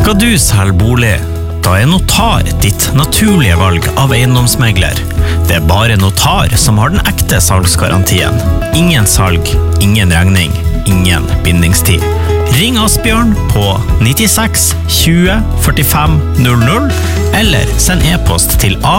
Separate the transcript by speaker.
Speaker 1: Skal du selge bolig? Da Notar ditt naturlige valg av eiendomsmegler. Det bare Notar som har den ekte salgsgarantien. Ingen salg, ingen regning, ingen bindingstid. Ring Asbjørn på 96 20 45 00 eller send e-post til